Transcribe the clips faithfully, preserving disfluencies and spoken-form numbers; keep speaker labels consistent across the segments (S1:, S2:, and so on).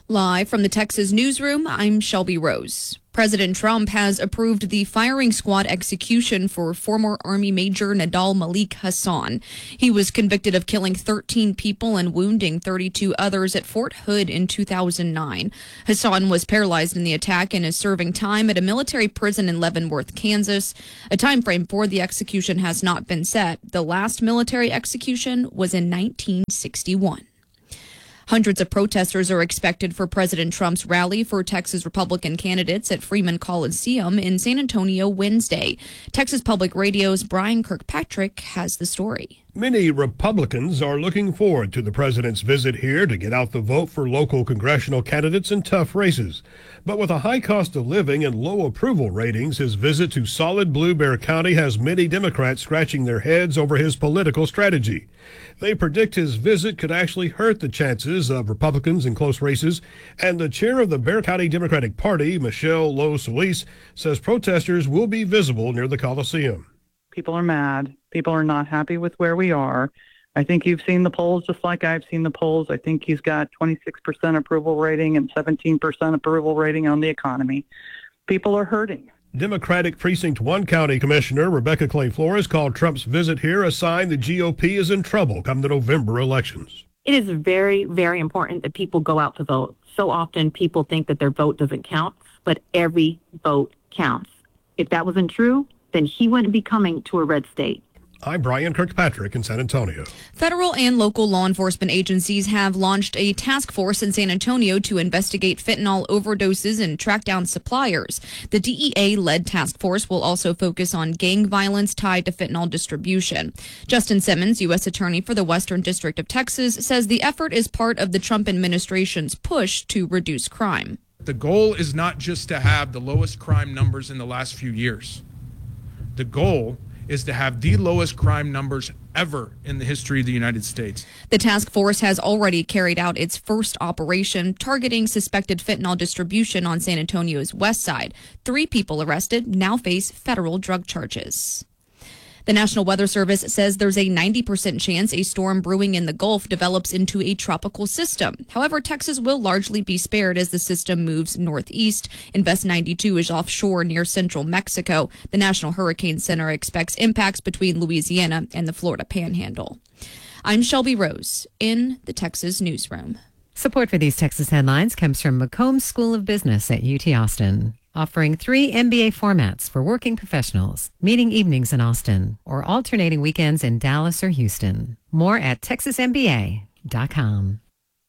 S1: Live from the Texas newsroom, I'm Shelby Rose. President Trump has approved the firing squad execution for former Army Major Nadal Malik Hassan. He was convicted of killing thirteen people and wounding thirty-two others at Fort Hood in two thousand nine. Hassan was paralyzed in the attack and is serving time at a military prison in Leavenworth, Kansas. A time frame for the execution has not been set. The last military execution was in nineteen sixty-one. Hundreds of protesters are expected for President Trump's rally for Texas Republican candidates at Freeman Coliseum in San Antonio Wednesday. Texas Public Radio's Brian Kirkpatrick has the story.
S2: Many Republicans are looking forward to the president's visit here to get out the vote for local congressional candidates in tough races. But with a high cost of living and low approval ratings, his visit to solid blue Bexar County has many Democrats scratching their heads over his political strategy. They predict his visit could actually hurt the chances of Republicans in close races, and the chair of the Bexar County Democratic Party, Michelle Lowe Solis, says protesters will be visible near the Coliseum.
S3: People are mad. People are not happy with where we are. I think you've seen the polls just like I've seen the polls. I think he's got twenty-six percent approval rating and seventeen percent approval rating on the economy. People are hurting.
S2: Democratic Precinct one County Commissioner Rebecca Clay Flores called Trump's visit here a sign the G O P is in trouble come the November elections.
S4: It is very, very important that people go out to vote. So often people think that their vote doesn't count, but every vote counts. If that wasn't true, then he wouldn't be coming to a red state.
S2: I'm Brian Kirkpatrick in San Antonio.
S1: Federal and local law enforcement agencies have launched a task force in San Antonio to investigate fentanyl overdoses and track down suppliers. The D E A-led task force will also focus on gang violence tied to fentanyl distribution. Justin Simmons, U S Attorney for the Western District of Texas, says the effort is part of the Trump administration's push to reduce crime.
S5: The goal is not just to have the lowest crime numbers in the last few years. The goal is to have the lowest crime numbers ever in the history of the United States.
S1: The task force has already carried out its first operation targeting suspected fentanyl distribution on San Antonio's west side. Three people arrested now face federal drug charges. The National Weather Service says there's a ninety percent chance a storm brewing in the Gulf develops into a tropical system. However, Texas will largely be spared as the system moves northeast. Invest ninety-two is offshore near central Mexico. The National Hurricane Center expects impacts between Louisiana and the Florida Panhandle. I'm Shelby Rose in the Texas newsroom.
S6: Support for these Texas headlines comes from McCombs School of Business at U T Austin, offering three M B A formats for working professionals, meeting evenings in Austin, or alternating weekends in Dallas or Houston. More at texas m b a dot com.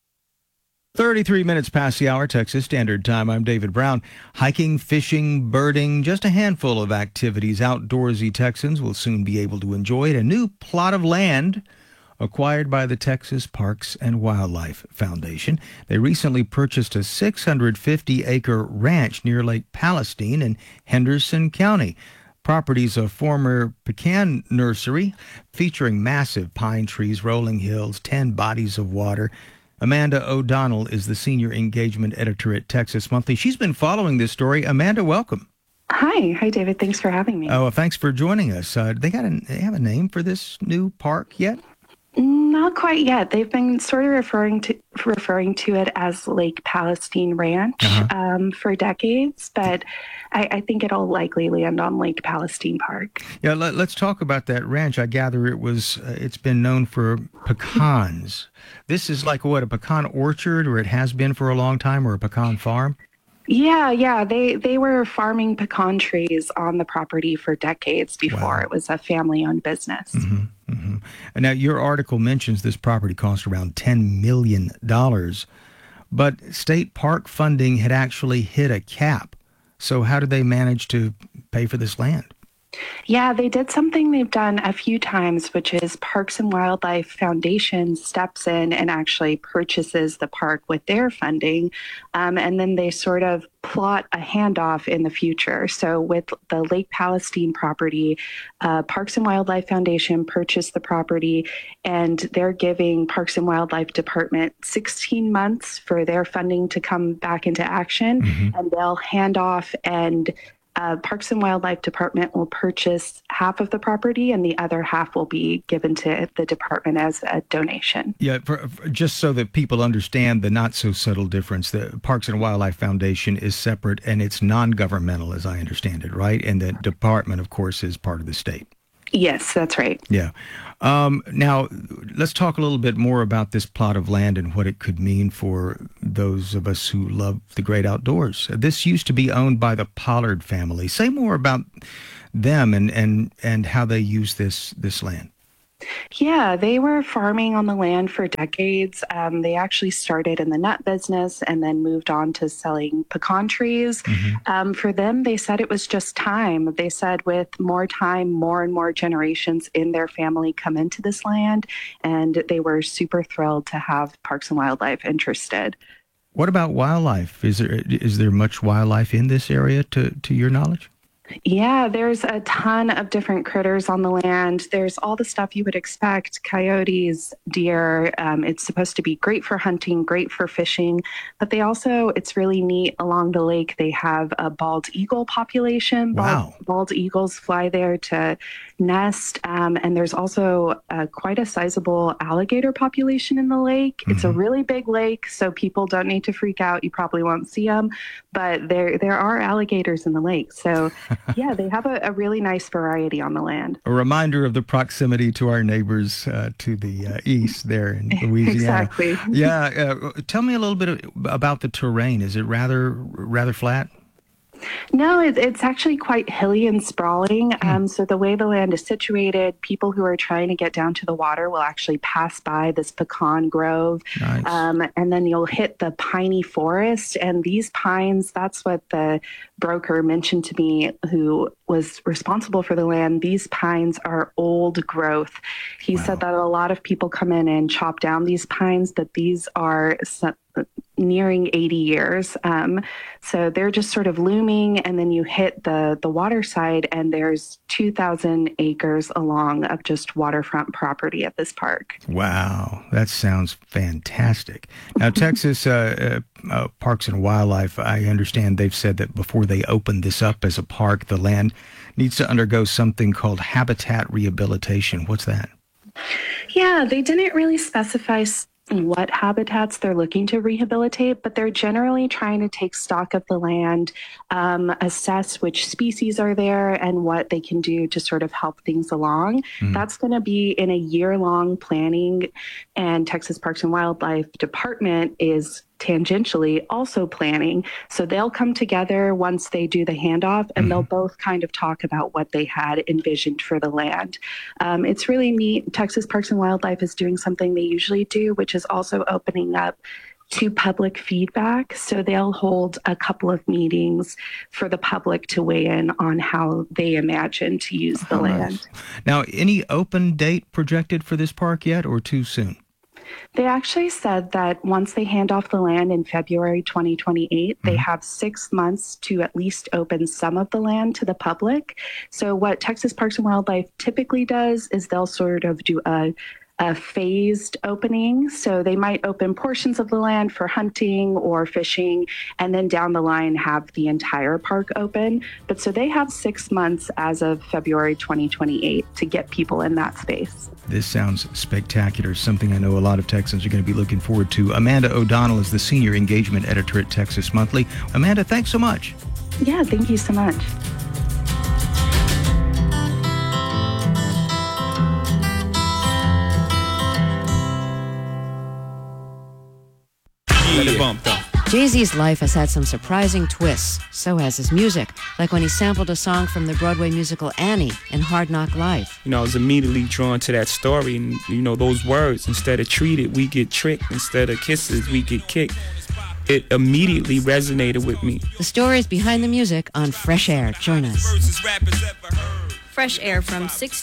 S7: thirty-three minutes past the hour, Texas Standard Time. I'm David Brown. Hiking, fishing, birding, just a handful of activities outdoorsy Texans will soon be able to enjoy at a new plot of land acquired by the Texas Parks and Wildlife Foundation. They recently purchased a six hundred fifty acre ranch near Lake Palestine in Henderson County. Property's a former pecan nursery featuring massive pine trees, rolling hills, ten bodies of water. Amanda O'Donnell is the senior engagement editor at Texas Monthly. She's been following this story. Amanda, welcome.
S8: Hi. Hi, David. Thanks for having me.
S7: Oh, well, thanks for joining us. Uh, they got a, they have a name for this new park yet?
S8: Not quite yet. They've been sort of referring to referring to it as Lake Palestine Ranch uh-huh. um, for decades, but I, I think it'll likely land on Lake Palestine Park.
S7: Yeah, let, let's talk about that ranch. I gather it was uh, it's been known for pecans. This is like what, a pecan orchard, or it has been for a long time, or a pecan farm?
S8: Yeah, yeah. They they were farming pecan trees on the property for decades before wow. it was a family-owned business.
S7: Mm-hmm, mm-hmm. And now, your article mentions this property cost around ten million dollars, but state park funding had actually hit a cap. So how did they manage to pay for this land?
S8: Yeah, they did something they've done a few times, which is Parks and Wildlife Foundation steps in and actually purchases the park with their funding. Um, and then they sort of plot a handoff in the future. So with the Lake Palestine property, uh, Parks and Wildlife Foundation purchased the property, and they're giving Parks and Wildlife Department sixteen months for their funding to come back into action, mm-hmm. and they'll hand off and Uh, Parks and Wildlife Department will purchase half of the property, and the other half will be given to the department as a donation.
S7: Yeah, for, for, just so that people understand the not so subtle difference, the Parks and Wildlife Foundation is separate and it's non-governmental, as I understand it, right? And the department, of course, is part of the state.
S8: Yes, that's right.
S7: Yeah. Um, now, let's talk a little bit more about this plot of land and what it could mean for those of us who love the great outdoors. This used to be owned by the Pollard family. Say more about them and, and, and how they use this, this land.
S8: Yeah, they were farming on the land for decades. Um, they actually started in the nut business and then moved on to selling pecan trees. Mm-hmm. Um, for them, they said it was just time. They said with more time, more and more generations in their family come into this land, and they were super thrilled to have Parks and Wildlife interested.
S7: What about wildlife? Is there is there much wildlife in this area to, to your knowledge?
S8: Yeah, there's a ton of different critters on the land. There's all the stuff you would expect, coyotes, deer. Um, it's supposed to be great for hunting, great for fishing, but they also, it's really neat, along the lake, they have a bald eagle population.
S7: Wow.
S8: Bald, bald eagles fly there to nest, um, and there's also uh, quite a sizable alligator population in the lake. Mm-hmm. It's a really big lake, so people don't need to freak out. You probably won't see them, but there, there are alligators in the lake, so yeah, they have a, a really nice variety on the land.
S7: A reminder of the proximity to our neighbors uh, to the uh, east there in Louisiana.
S8: Exactly.
S7: Yeah. Uh, tell me a little bit about the terrain. Is it rather rather flat?
S8: No, it, it's actually quite hilly and sprawling. Mm. Um, so the way the land is situated, people who are trying to get down to the water will actually pass by this pecan grove.
S7: Nice.
S8: Um, and then you'll hit the piney forest. And these pines, that's what the broker mentioned to me, who was responsible for the land. These pines are old growth. He wow. said that a lot of people come in and chop down these pines, but these are some, nearing eighty years. Um, so they're just sort of looming, and then you hit the, the water side, and there's two thousand acres along of just waterfront property at this park.
S7: Wow, that sounds fantastic. Now, Texas uh, uh, uh, Parks and Wildlife, I understand they've said that before they open this up as a park, the land needs to undergo something called habitat rehabilitation. What's that?
S8: Yeah, they didn't really specify what habitats they're looking to rehabilitate, but they're generally trying to take stock of the land, um, assess which species are there and what they can do to sort of help things along. Mm. That's going to be in a year-long planning, and Texas Parks and Wildlife Department is tangentially also planning. So they'll come together once they do the handoff, and mm-hmm. they'll both kind of talk about what they had envisioned for the land. Um, it's really neat. Texas Parks and Wildlife is doing something they usually do, which is also opening up to public feedback. So they'll hold a couple of meetings for the public to weigh in on how they imagine to use the oh, land.
S7: Nice. Now, any open date projected for this park yet, or too soon?
S8: They actually said that once they hand off the land in February twenty twenty-eight, mm-hmm. they have six months to at least open some of the land to the public. So what Texas Parks and Wildlife typically does is they'll sort of do a a phased opening. So they might open portions of the land for hunting or fishing, and then down the line have the entire park open. But so they have six months as of February twenty twenty-eight to get people in that space.
S7: This sounds spectacular, something I know a lot of Texans are going to be looking forward to. Amanda O'Donnell is the Senior Engagement Editor at Texas Monthly. Amanda, thanks so much.
S8: Yeah, thank you so much.
S9: Let it bump, though.
S10: Jay-Z's life has had some surprising twists. So has his music, like when he sampled a song from the Broadway musical Annie in Hard Knock Life.
S9: You know, I was immediately drawn to that story, and, you know, those words, instead of treated, we get tricked. Instead of kisses, we get kicked. It immediately resonated with me.
S10: The stories behind the music on Fresh Air. Join us.
S11: Fresh Air from six